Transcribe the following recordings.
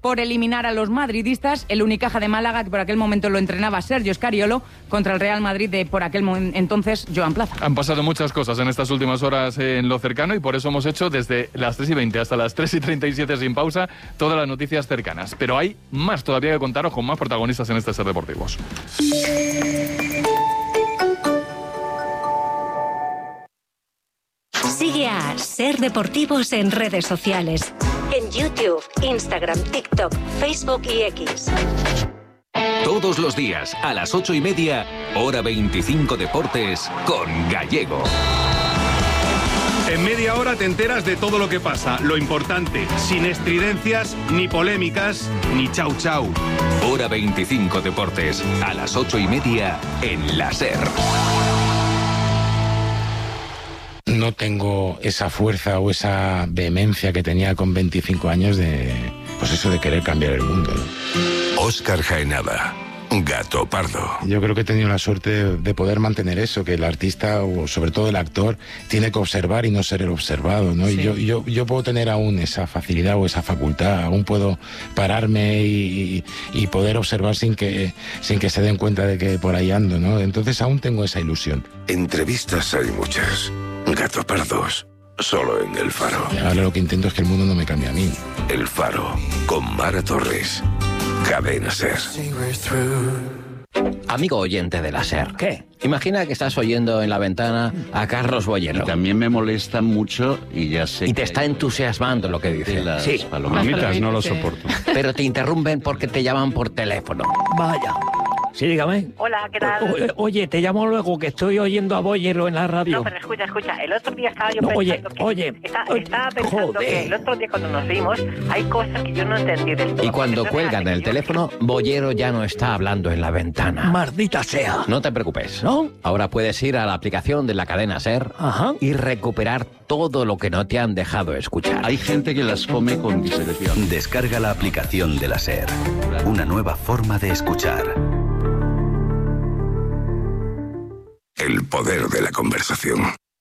por eliminar a los madridistas, el Unicaja de Málaga, que por aquel momento lo entrenaba Sergio Scariolo, contra el Real Madrid de por aquel entonces Joan Plaza. Han pasado muchas cosas en estas últimas horas en Lo Cercano y por eso hemos hecho desde las 3:20 hasta las 3:37 sin pausa todas las noticias cercanas. Pero hay más todavía que contaros con más protagonistas en este Ser Deportivos. Sigue a Ser Deportivos en redes sociales. En YouTube, Instagram, TikTok, Facebook y X. Todos los días, a las 8:30, Hora 25 Deportes, con Gallego. En media hora te enteras de todo lo que pasa, lo importante, sin estridencias, ni polémicas, ni chau chau. Hora 25 Deportes, a las 8:30, en la SER. No tengo esa fuerza o esa vehemencia que tenía con 25 años de querer cambiar el mundo, ¿no? Óscar Jaenada, Gato Pardo. Yo creo que he tenido la suerte de poder mantener eso, que el artista, o sobre todo el actor, tiene que observar y no ser el observado, ¿no? Sí. Y yo puedo tener aún esa facilidad o esa facultad, aún puedo pararme y poder observar sin que se den cuenta de que por ahí ando, ¿no? Entonces aún tengo esa ilusión. Entrevistas hay muchas. Gato Pardos, solo en El Faro. Ahora lo que intento es que el mundo no me cambie a mí. El Faro, con Mara Torres. Cadena SER. Amigo oyente de la SER, ¿qué? Imagina que estás oyendo en la ventana a Carlos Bollero. Y también me molesta mucho y ya sé. Y te está entusiasmando lo que dice. Sí, palomitas no lo soporto. Pero te interrumpen porque te llaman por teléfono. Vaya. Sí, dígame. Hola, ¿qué tal? Oye, te llamo luego, que estoy oyendo a Bollero en la radio. No, pero escucha. El otro día estaba yo pensando estaba pensando que el otro día cuando nos vimos hay cosas que yo no entendí. Y cuando cuelgan el teléfono, Bollero ya no está hablando en la ventana. ¡Maldita sea! No te preocupes, ¿no? Ahora puedes ir a la aplicación de la cadena SER y recuperar todo lo que no te han dejado escuchar. Hay gente que las come con disección. Descarga la aplicación de la SER. Una nueva forma de escuchar. El poder de la conversación.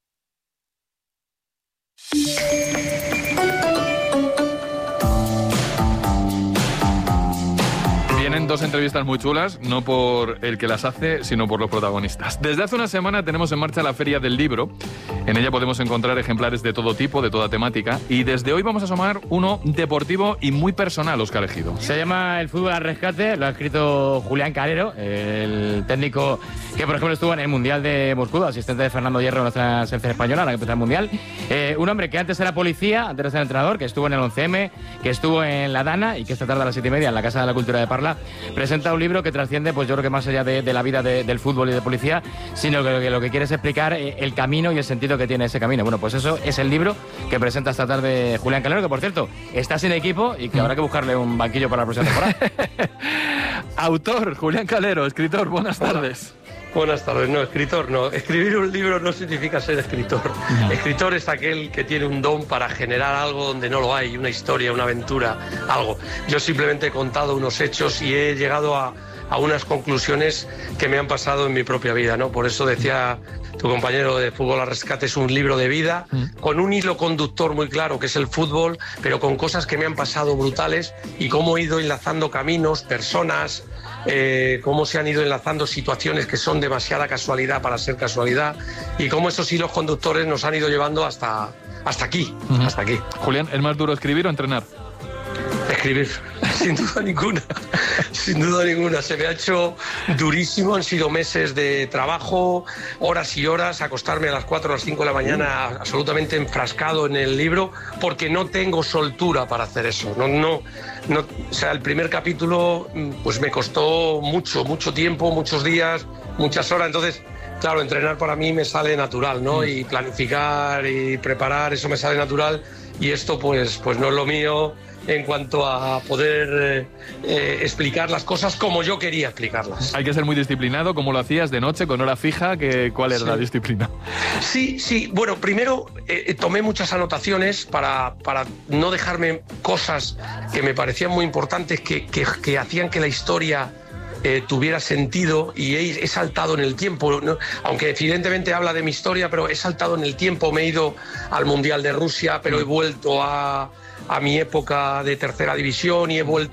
Vienen dos entrevistas muy chulas, no por el que las hace, sino por los protagonistas. Desde hace una semana tenemos en marcha la Feria del Libro. En ella podemos encontrar ejemplares de todo tipo, de toda temática. Y desde hoy vamos a asomar uno deportivo y muy personal, Óscar Ejido. Se llama El fútbol al rescate, lo ha escrito Julián Calero, el técnico que, por ejemplo, estuvo en el Mundial de Moscú, asistente de Fernando Hierro en nuestra selección española, la que empezó el Mundial. Un hombre que antes era policía, antes de ser entrenador, que estuvo en el 11M, que estuvo en la Dana y que esta tarde a las 7:30 en la Casa de la Cultura de Parla presenta un libro que trasciende, pues yo creo que más allá de la vida del fútbol y de policía, sino que lo que quiere es explicar el camino y el sentido que tiene ese camino. Bueno, pues eso es el libro que presenta esta tarde Julián Calero, que por cierto está sin equipo y que habrá que buscarle un banquillo para la próxima temporada. Autor, Julián Calero, escritor, buenas tardes. Buenas tardes, no, escritor no. Escribir un libro no significa ser escritor. No. Escritor es aquel que tiene un don para generar algo donde no lo hay, una historia, una aventura, algo. Yo simplemente he contado unos hechos y he llegado a unas conclusiones que me han pasado en mi propia vida, ¿no? Por eso decía tu compañero de Fútbol al Rescate, es un libro de vida, con un hilo conductor muy claro, que es el fútbol, pero con cosas que me han pasado brutales y cómo he ido enlazando caminos, personas, cómo se han ido enlazando situaciones que son demasiada casualidad para ser casualidad y cómo esos hilos conductores nos han ido llevando hasta aquí, hasta aquí. Julián, ¿es más duro escribir o entrenar? Escribir, sin duda ninguna, sin duda ninguna. Se me ha hecho durísimo, han sido meses de trabajo, horas y horas, acostarme a las 4 o las 5 de la mañana absolutamente enfrascado en el libro, porque no tengo soltura para hacer eso. No, o sea, el primer capítulo pues me costó mucho tiempo, muchos días, muchas horas, entonces... Claro, entrenar para mí me sale natural, ¿no? Y planificar y preparar, eso me sale natural. Y esto pues no es lo mío en cuanto a poder explicar las cosas como yo quería explicarlas. Hay que ser muy disciplinado, como lo hacías de noche, con hora fija. ¿Cuál era la disciplina? Sí. Bueno, primero tomé muchas anotaciones para no dejarme cosas que me parecían muy importantes, que hacían que la historia... tuviera sentido, y he saltado en el tiempo, ¿no? Aunque evidentemente habla de mi historia, pero he saltado en el tiempo, me he ido al Mundial de Rusia, pero he vuelto a mi época de tercera división y he vuelto